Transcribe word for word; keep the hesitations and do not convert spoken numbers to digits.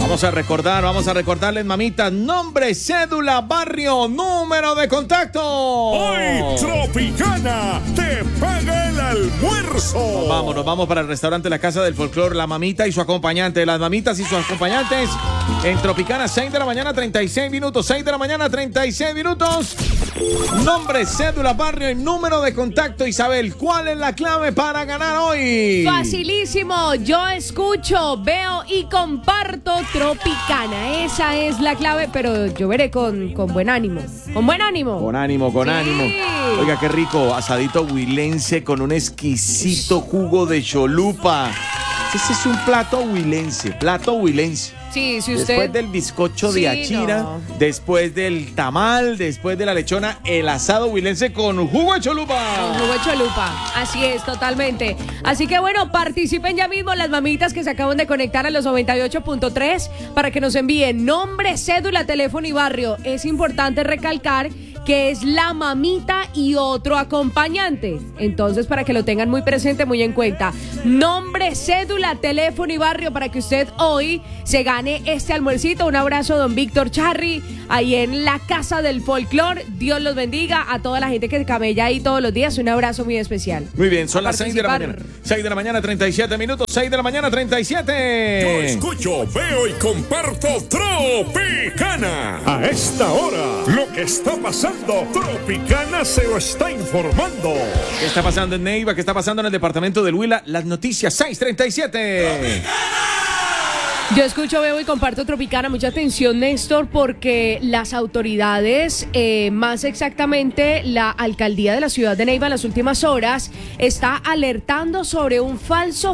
Vamos a recordar, vamos a recordarles, mamitas, nombre, cédula, barrio, número de contacto. Hoy Tropicana te paga el almuerzo. Nos vamos, nos vamos para el restaurante La Casa del Folclor, la mamita y su acompañante. Las mamitas y sus acompañantes en Tropicana, seis de la mañana, treinta y seis minutos. seis de la mañana, treinta y seis minutos. Nombre, cédula, barrio y número de contacto. Isabel, ¿cuál es la clave para ganar hoy? Facilísimo. Yo escucho, veo y comparto Tropicana. Esa es la clave, pero yo veré con, con buen ánimo. Con buen ánimo. Con ánimo, con Sí. ánimo. Oiga, qué rico. Asadito huilense con un exquisito jugo de cholupa. Ese es un plato huilense, plato huilense. Sí, si usted... Después del bizcocho Sí, de achira, no. después del tamal, después de la lechona, el asado huilense con jugo de cholupa. Con jugo de cholupa. Así es, totalmente. Así que bueno, participen ya mismo las mamitas que se acaban de conectar a los noventa y ocho punto tres para que nos envíen nombre, cédula, teléfono y barrio. Es importante recalcar que es la mamita y otro acompañante. Entonces, para que lo tengan muy presente, muy en cuenta. Nombre, cédula, teléfono y barrio para que usted hoy se gane este almuercito. Un abrazo, don Víctor Charri, ahí en la Casa del Folclor. Dios los bendiga a toda la gente que camella ahí todos los días. Un abrazo muy especial. Muy bien, son A las seis de la participar. mañana. seis de la mañana, treinta y siete minutos. seis de la mañana, treinta y Yo siete. escucho, veo y comparto Tropicana. A esta hora, lo que está pasando, Tropicana se lo está informando. ¿Qué está pasando en Neiva? ¿Qué está pasando en el departamento del Huila? Las noticias, seis treinta y siete. Yo escucho, veo y comparto Tropicana. Mucha atención, Néstor, porque las autoridades, eh, más exactamente la alcaldía de la ciudad de Neiva en las últimas horas, está alertando sobre un falso